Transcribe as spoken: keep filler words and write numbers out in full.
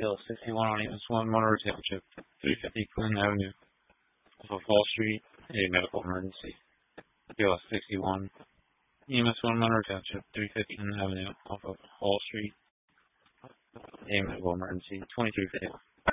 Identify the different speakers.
Speaker 1: P L sixty-one on E M S one, Monroe Township, three fifty Clinton Avenue, off of Hall Street, a medical emergency. P L sixty-one, E M S one, Monroe Township, three fifty Clinton Avenue, off of Hall Street, a medical emergency. twenty-three fatal.